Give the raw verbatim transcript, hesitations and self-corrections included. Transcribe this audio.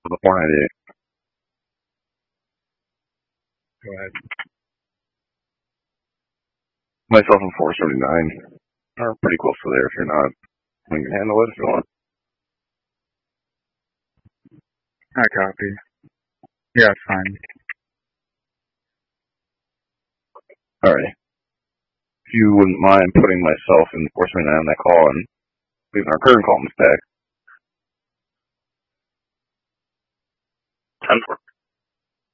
The four ninety-eight. Go ahead. Myself and four seventy-nine are pretty close to there if you're not. We can handle it if you want. I copy. Yeah, it's fine. Alright. If you wouldn't mind putting myself and four seventy-nine on that call and leaving our current call in the stack. ten four.